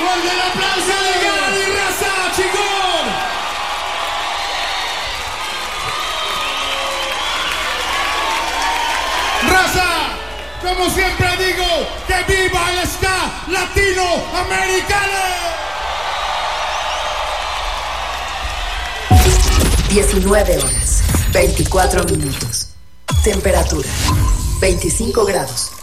Fuerte el aplauso de Gary Raza, chingón. Raza, como siempre digo, que viva el ska latinoamericano. 19 horas, 24 minutos. Temperatura, 25 grados.